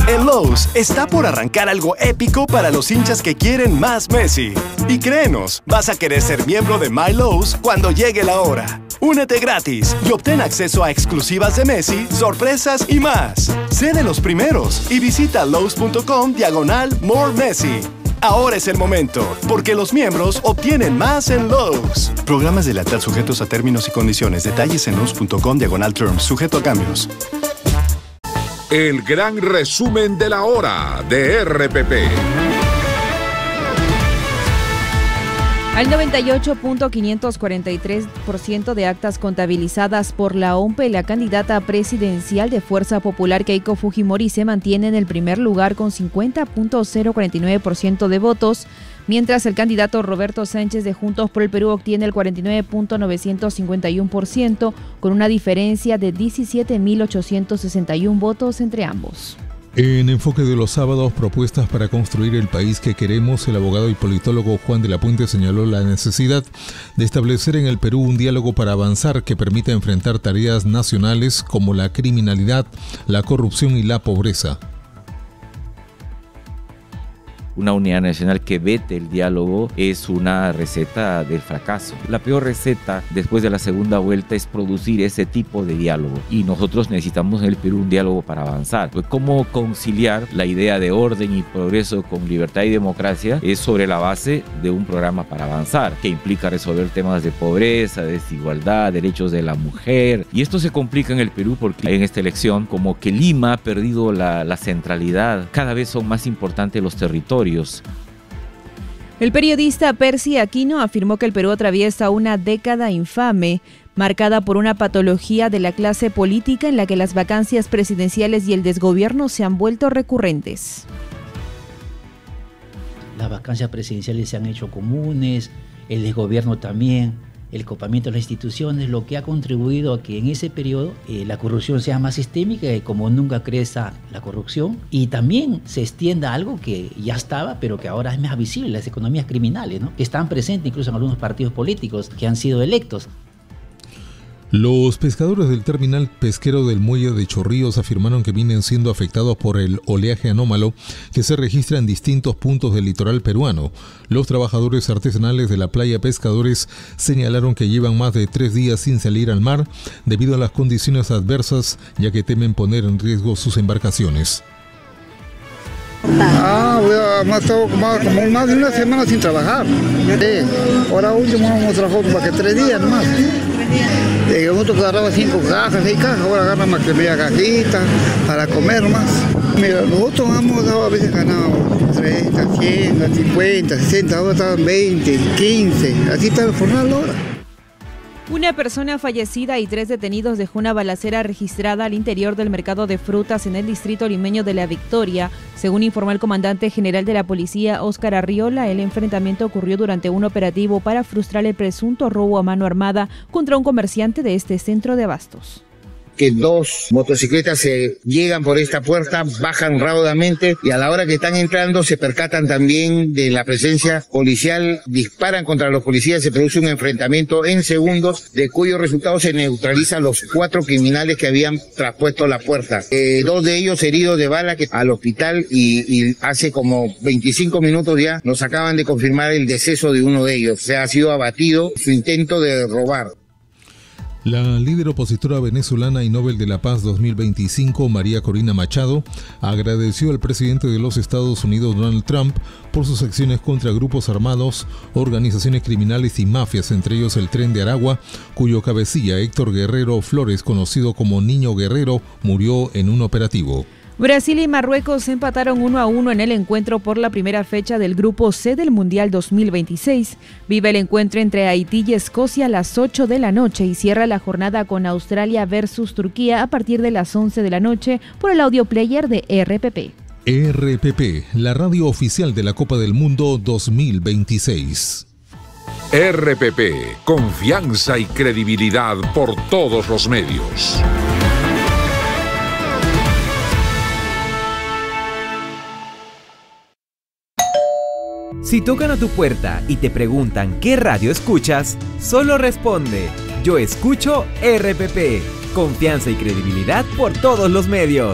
En Lowe's está por arrancar algo épico para los hinchas que quieren más Messi. Y créenos, vas a querer ser miembro de My Lowe's cuando llegue la hora. Únete gratis y obtén acceso a exclusivas de Messi, sorpresas y más. Sé de los primeros y visita Lowe's.com/More Messi. Ahora es el momento, porque los miembros obtienen más en Lowe's. Programas de lealtad sujetos a términos y condiciones. Detalles en Lowe's.com/terms, sujeto a cambios. El gran resumen de la hora de RPP. Al 98.543% de actas contabilizadas por la OMPE, la candidata presidencial de Fuerza Popular Keiko Fujimori se mantiene en el primer lugar con 50.049% de votos, mientras el candidato Roberto Sánchez de Juntos por el Perú obtiene el 49.951%, con una diferencia de 17.861 votos entre ambos. En Enfoque de los Sábados, propuestas para construir el país que queremos, el abogado y politólogo Juan de la Puente señaló la necesidad de establecer en el Perú un diálogo para avanzar que permita enfrentar tareas nacionales como la criminalidad, la corrupción y la pobreza. Una unidad nacional que vete el diálogo es una receta del fracaso. La peor receta después de la segunda vuelta es producir ese tipo de diálogo. Y nosotros necesitamos en el Perú un diálogo para avanzar. ¿Cómo conciliar la idea de orden y progreso con libertad y democracia? Es sobre la base de un programa para avanzar, que implica resolver temas de pobreza, desigualdad, derechos de la mujer. Y esto se complica en el Perú porque en esta elección como que Lima ha perdido la centralidad. Cada vez son más importantes los territorios. El periodista Percy Aquino afirmó que el Perú atraviesa una década infame, marcada por una patología de la clase política en la que las vacancias presidenciales y el desgobierno se han vuelto recurrentes. Las vacancias presidenciales se han hecho comunes, el desgobierno también, el copamiento de las instituciones, lo que ha contribuido a que en ese periodo la corrupción sea más sistémica y como nunca crezca la corrupción, y también se extienda algo que ya estaba, pero que ahora es más visible, las economías criminales, ¿no? Que están presentes incluso en algunos partidos políticos que han sido electos. Los pescadores del terminal pesquero del muelle de Chorrillos afirmaron que vienen siendo afectados por el oleaje anómalo que se registra en distintos puntos del litoral peruano. Los trabajadores artesanales de la playa Pescadores señalaron que llevan más de 3 días sin salir al mar debido a las condiciones adversas, ya que temen poner en riesgo sus embarcaciones. Estado como más de una semana sin trabajar. Ahora último hemos trabajado para que 3 días más. Nosotros agarraba 5 cajas, 6 cajas, ahora agarra más que media cajita para comer más. Mira, nosotros hemos dado a veces ganado 30, 100, 50, 60, ahora estaban 20, 15, así está el jornal ahora. Una persona fallecida y 3 detenidos dejó una balacera registrada al interior del mercado de frutas en el distrito limeño de La Victoria. Según informó el comandante general de la policía, Óscar Arriola, el enfrentamiento ocurrió durante un operativo para frustrar el presunto robo a mano armada contra un comerciante de este centro de abastos. Que 2 motocicletas se llegan por esta puerta, bajan raudamente y a la hora que están entrando se percatan también de la presencia policial, disparan contra los policías, se produce un enfrentamiento en segundos, de cuyo resultado se neutralizan los 4 criminales que habían traspuesto la puerta. 2 de ellos heridos de bala que al hospital y hace como 25 minutos ya nos acaban de confirmar el deceso de uno de ellos. Se ha sido abatido su intento de robar. La líder opositora venezolana y Nobel de la Paz 2025, María Corina Machado, agradeció al presidente de los Estados Unidos, Donald Trump, por sus acciones contra grupos armados, organizaciones criminales y mafias, entre ellos el Tren de Aragua, cuyo cabecilla, Héctor Guerrero Flores, conocido como Niño Guerrero, murió en un operativo. Brasil y Marruecos empataron 1-1 en el encuentro por la primera fecha del Grupo C del Mundial 2026. Vive el encuentro entre Haití y Escocia a las 8 de la noche y cierra la jornada con Australia versus Turquía a partir de las 11 de la noche por el audio player de RPP. RPP, la radio oficial de la Copa del Mundo 2026. RPP, confianza y credibilidad por todos los medios. Si tocan a tu puerta y te preguntan qué radio escuchas, solo responde: yo escucho RPP. Confianza y credibilidad por todos los medios.